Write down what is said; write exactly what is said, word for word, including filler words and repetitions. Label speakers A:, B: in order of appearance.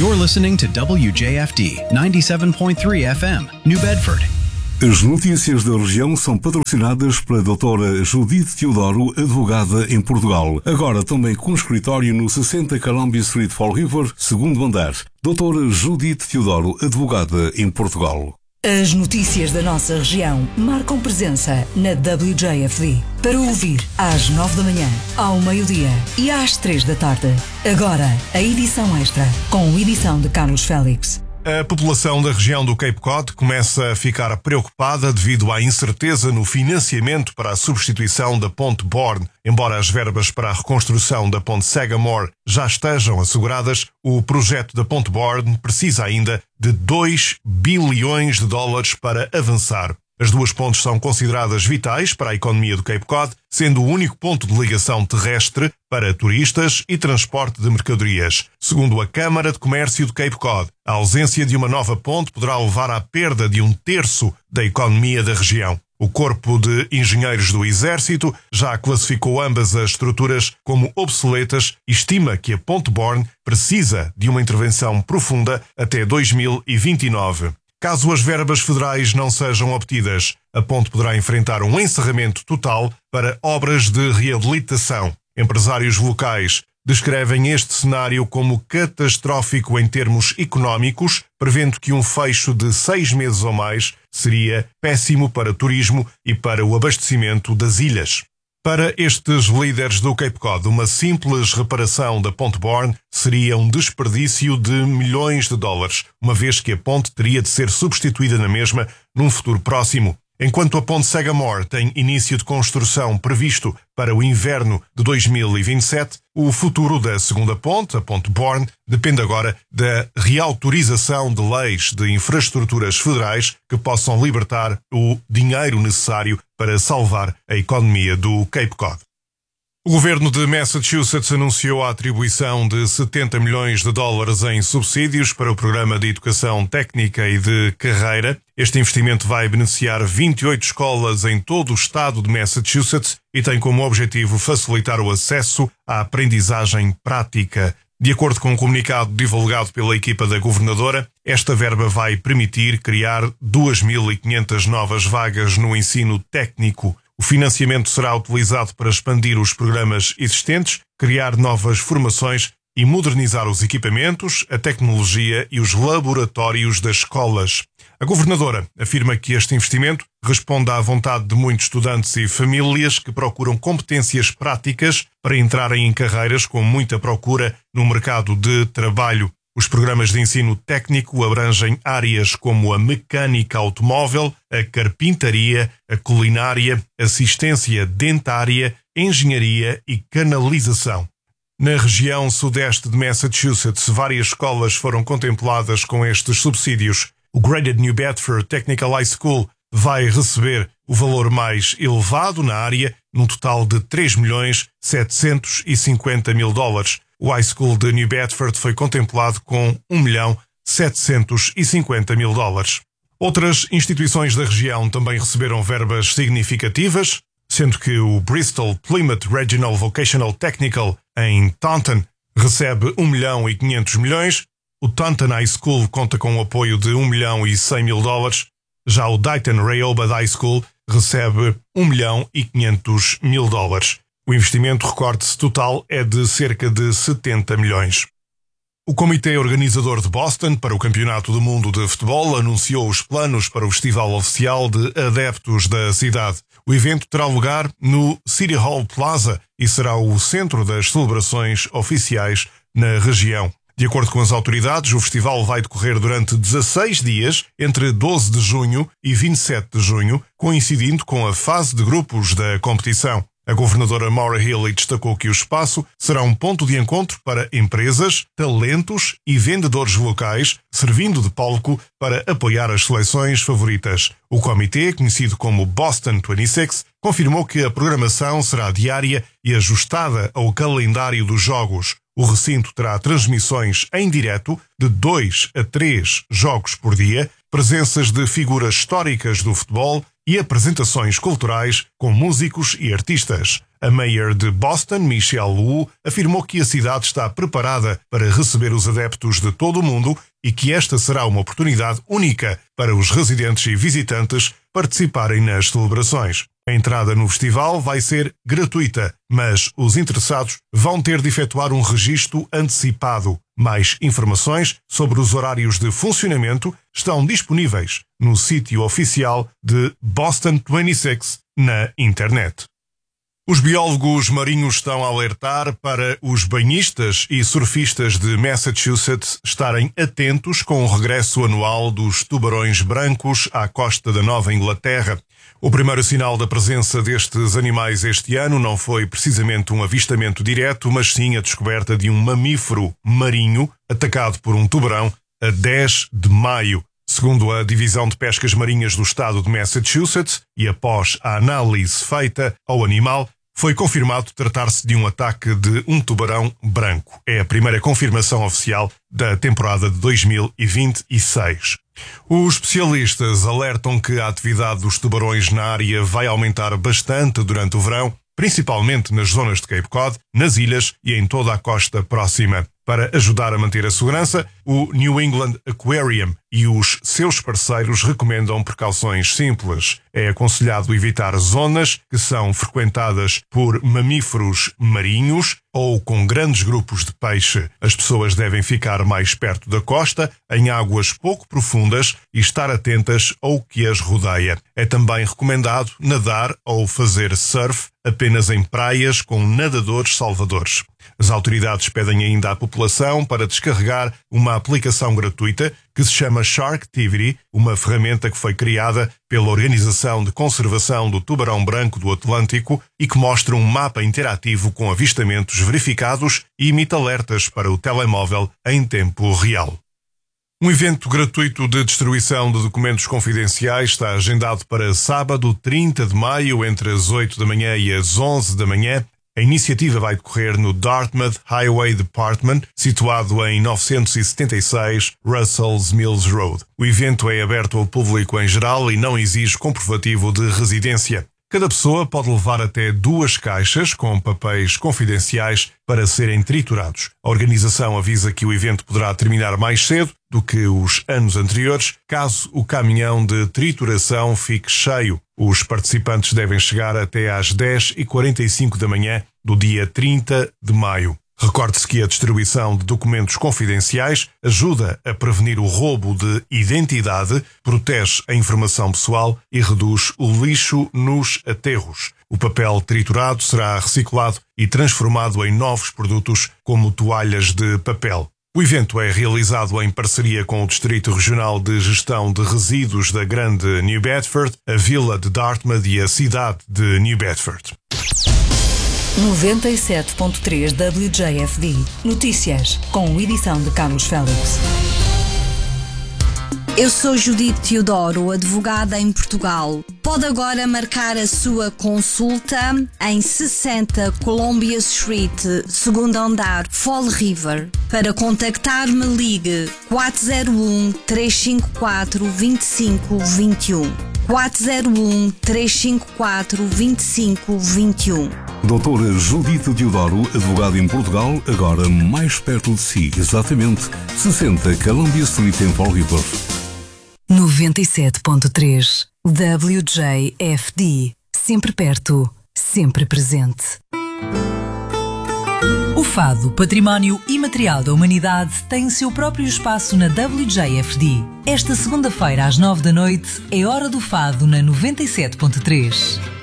A: You're listening to W J F D ninety-seven point three F M, New Bedford.
B: As notícias da região são patrocinadas pela doutora Judite Teodoro, advogada em Portugal. Agora também com escritório no sessenta Columbia Street, Fall River, segundo andar. doutora Judite Teodoro, advogada em Portugal.
C: As notícias da nossa região marcam presença na W J F D. Para ouvir às nove da manhã, ao meio-dia e às três da tarde. Agora, a edição extra, com edição de Carlos Félix.
D: A população da região do Cape Cod começa a ficar preocupada devido à incerteza no financiamento para a substituição da Ponte Bourne. Embora as verbas para a reconstrução da Ponte Sagamore já estejam asseguradas, o projeto da Ponte Bourne precisa ainda de dois bilhões de dólares para avançar. As duas pontes são consideradas vitais para a economia do Cape Cod, sendo o único ponto de ligação terrestre para turistas e transporte de mercadorias. Segundo a Câmara de Comércio do Cape Cod, a ausência de uma nova ponte poderá levar à perda de um terço da economia da região. O Corpo de Engenheiros do Exército já classificou ambas as estruturas como obsoletas e estima que a Ponte Bourne precisa de uma intervenção profunda até dois mil e vinte e nove. Caso as verbas federais não sejam obtidas, a ponte poderá enfrentar um encerramento total para obras de reabilitação. Empresários locais descrevem este cenário como catastrófico em termos económicos, prevendo que um fecho de seis meses ou mais seria péssimo para o turismo e para o abastecimento das ilhas. Para estes líderes do Cape Cod, uma simples reparação da Ponte Bourne seria um desperdício de milhões de dólares, uma vez que a ponte teria de ser substituída na mesma num futuro próximo. Enquanto a Ponte Sagamore tem início de construção previsto para o inverno de dois mil e vinte e sete, o futuro da segunda ponte, a Ponte Bourne, depende agora da reautorização de leis de infraestruturas federais que possam libertar o dinheiro necessário para salvar a economia do Cape Cod. O governo de Massachusetts anunciou a atribuição de setenta milhões de dólares em subsídios para o programa de educação técnica e de carreira. Este investimento vai beneficiar vinte e oito escolas em todo o estado de Massachusetts e tem como objetivo facilitar o acesso à aprendizagem prática. De acordo com um comunicado divulgado pela equipa da governadora, esta verba vai permitir criar duas mil e quinhentas novas vagas no ensino técnico. O financiamento será utilizado para expandir os programas existentes, criar novas formações e modernizar os equipamentos, a tecnologia e os laboratórios das escolas. A governadora afirma que este investimento responde à vontade de muitos estudantes e famílias que procuram competências práticas para entrarem em carreiras com muita procura no mercado de trabalho. Os programas de ensino técnico abrangem áreas como a mecânica automóvel, a carpintaria, a culinária, assistência dentária, engenharia e canalização. Na região sudeste de Massachusetts, várias escolas foram contempladas com estes subsídios. O Graded New Bedford Technical High School vai receber o valor mais elevado na área, num total de três milhões setecentos e cinquenta mil dólares. O High School de New Bedford foi contemplado com um milhão setecentos e cinquenta mil dólares. Outras instituições da região também receberam verbas significativas, sendo que o Bristol Plymouth Regional Vocational Technical em Taunton recebe um milhão e quinhentos milhões, o Taunton High School conta com o apoio de um milhão e cem mil dólares, já o Dighton Rehoboth High School recebe um milhão e quinhentos mil dólares. O investimento, recorde-se, total é de cerca de setenta milhões. O Comitê Organizador de Boston para o Campeonato do Mundo de Futebol anunciou os planos para o Festival Oficial de Adeptos da cidade. O evento terá lugar no City Hall Plaza e será o centro das celebrações oficiais na região. De acordo com as autoridades, o festival vai decorrer durante dezasseis dias, entre doze de junho e vinte e sete de junho, coincidindo com a fase de grupos da competição. A governadora Maura Healey destacou que o espaço será um ponto de encontro para empresas, talentos e vendedores locais, servindo de palco para apoiar as seleções favoritas. O comitê, conhecido como Boston vinte e seis, confirmou que a programação será diária e ajustada ao calendário dos jogos. O recinto terá transmissões em direto de dois a três jogos por dia, presenças de figuras históricas do futebol e apresentações culturais com músicos e artistas. A mayor de Boston, Michelle Wu, afirmou que a cidade está preparada para receber os adeptos de todo o mundo e que esta será uma oportunidade única para os residentes e visitantes participarem nas celebrações. A entrada no festival vai ser gratuita, mas os interessados vão ter de efetuar um registro antecipado. Mais informações sobre os horários de funcionamento estão disponíveis no sítio oficial de Boston vinte e seis na internet. Os biólogos marinhos estão a alertar para os banhistas e surfistas de Massachusetts estarem atentos com o regresso anual dos tubarões brancos à costa da Nova Inglaterra. O primeiro sinal da presença destes animais este ano não foi precisamente um avistamento direto, mas sim a descoberta de um mamífero marinho atacado por um tubarão a dez de maio. Segundo a Divisão de Pescas Marinhas do estado de Massachusetts, e após a análise feita ao animal, foi confirmado tratar-se de um ataque de um tubarão branco. É a primeira confirmação oficial da temporada de dois mil e vinte e seis. Os especialistas alertam que a atividade dos tubarões na área vai aumentar bastante durante o verão, principalmente nas zonas de Cape Cod, nas ilhas e em toda a costa próxima. Para ajudar a manter a segurança, o New England Aquarium e os seus parceiros recomendam precauções simples. É aconselhado evitar zonas que são frequentadas por mamíferos marinhos ou com grandes grupos de peixe. As pessoas devem ficar mais perto da costa, em águas pouco profundas, e estar atentas ao que as rodeia. É também recomendado nadar ou fazer surf apenas em praias com nadadores salvadores. As autoridades pedem ainda à população para descarregar uma aplicação gratuita que se chama Sharktivity, uma ferramenta que foi criada pela Organização de Conservação do Tubarão Branco do Atlântico e que mostra um mapa interativo com avistamentos verificados e emite alertas para o telemóvel em tempo real. Um evento gratuito de distribuição de documentos confidenciais está agendado para sábado, trinta de maio, entre as oito da manhã e as onze da manhã. A iniciativa vai decorrer no Dartmouth Highway Department, situado em novecentos e setenta e seis Russell's Mills Road. O evento é aberto ao público em geral e não exige comprovativo de residência. Cada pessoa pode levar até duas caixas com papéis confidenciais para serem triturados. A organização avisa que o evento poderá terminar mais cedo do que os anos anteriores, caso o caminhão de trituração fique cheio. Os participantes devem chegar até às dez e quarenta e cinco da manhã do dia trinta de maio. Recorde-se que a distribuição de documentos confidenciais ajuda a prevenir o roubo de identidade, protege a informação pessoal e reduz o lixo nos aterros. O papel triturado será reciclado e transformado em novos produtos, como toalhas de papel. O evento é realizado em parceria com o Distrito Regional de Gestão de Resíduos da Grande New Bedford, a Vila de Dartmouth e a cidade de New Bedford.
C: noventa e sete ponto três W J F D. Notícias, com edição de Carlos Félix.
E: Eu sou Judite Teodoro, advogada em Portugal. Pode agora marcar a sua consulta em sessenta Columbia Street, segundo andar, Fall River. Para contactar-me, ligue quatro zero um, três cinco quatro, dois cinco dois um. quatro zero um, três cinco quatro, dois cinco dois um.
B: doutora Judite Teodoro, advogada em Portugal, agora mais perto de si, exatamente sessenta Columbia Street em Fall River.
C: noventa e sete ponto três W J F D. Sempre perto, sempre presente. O Fado, Património Imaterial da Humanidade, tem o seu próprio espaço na W J F D. Esta segunda-feira às nove da noite é Hora do Fado na noventa e sete ponto três.